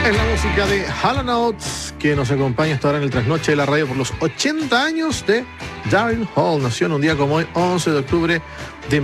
Es la música de Hall & Oates que nos acompaña hasta ahora en el trasnoche de la radio por los 80 años de Daryl Hall. Nació en un día como hoy, 11 de octubre de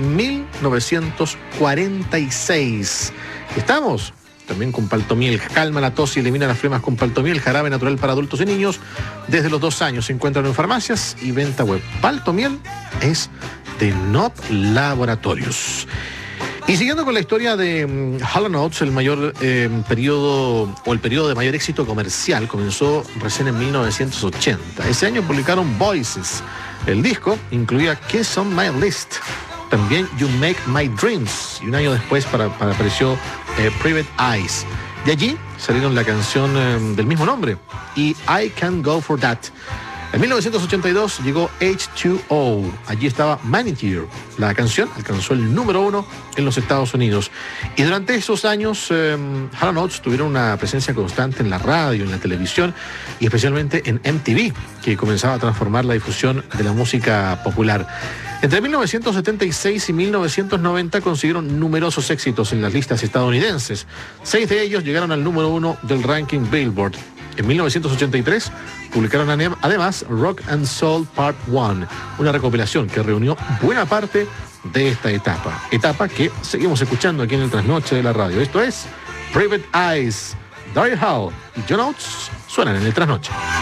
1946. Estamos también con Paltomiel. Calma la tos y elimina las flemas con Paltomiel, jarabe natural para adultos y niños. Desde los 2 años se encuentran en farmacias y venta web. Paltomiel es de Not Laboratorios. Y siguiendo con la historia de Hall & Oates, el mayor periodo de mayor éxito comercial comenzó recién en 1980. Ese año publicaron Voices. El disco incluía Kiss on My List, también You Make My Dreams, y un año después apareció Private Eyes. De allí salieron la canción del mismo nombre y I Can Go For That. En 1982 llegó H2O. Allí estaba Manager. La canción alcanzó el número 1 en los Estados Unidos. Y durante esos años, Hall & Oates tuvieron una presencia constante en la radio, en la televisión y especialmente en MTV, que comenzaba a transformar la difusión de la música popular. Entre 1976 y 1990 consiguieron numerosos éxitos en las listas estadounidenses. 6 de ellos llegaron al número 1 del ranking Billboard. En 1983 publicaron además Rock and Soul Part 1, una recopilación que reunió buena parte de esta etapa que seguimos escuchando aquí en el trasnoche de la radio. Esto es Private Eyes. Daryl Hall y John Oates suenan en el trasnoche.